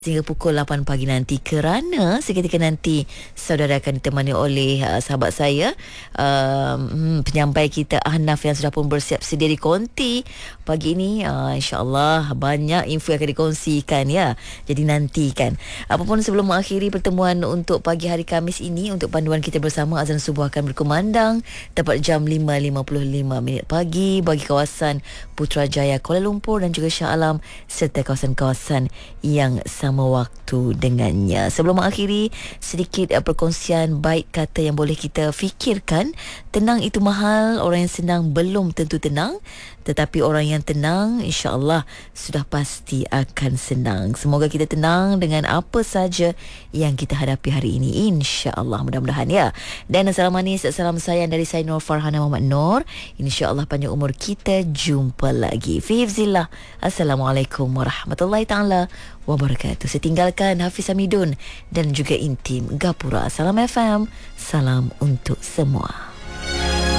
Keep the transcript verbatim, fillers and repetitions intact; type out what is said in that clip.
Hingga pukul lapan pagi nanti, kerana seketika nanti saudara akan ditemani oleh uh, sahabat saya, uh, hmm, penyampai kita Ahnaf yang sudah pun bersiap sedia di konti pagi ini. uh, InsyaAllah banyak info yang akan dikongsikan ya. Jadi nantikan. Apapun sebelum mengakhiri pertemuan untuk pagi hari Khamis ini, untuk panduan kita bersama, azan subuh akan berkumandang tepat jam lima lima puluh lima minit pagi bagi kawasan Putrajaya, Kuala Lumpur dan juga Shah Alam serta kawasan-kawasan yang sama waktu dengannya. Sebelum mengakhiri, sedikit uh, perkongsian baik kata yang boleh kita fikirkan. Tenang itu mahal, orang yang senang belum tentu tenang, tetapi orang yang tenang insya-Allah sudah pasti akan senang. Semoga kita tenang dengan apa saja yang kita hadapi hari ini, insya-Allah, mudah-mudahan ya. Dan salam manis, salam sayang dari saya Nur Farhana Muhammad Nur. Insya-Allah panjang umur kita, jumpa lagi. Fi hifzillah. Assalamualaikum warahmatullahi taala wabarakatuh. Saya tinggalkan Hafiz Hamidun dan juga Intim Gapura. Salam F M, salam untuk semua.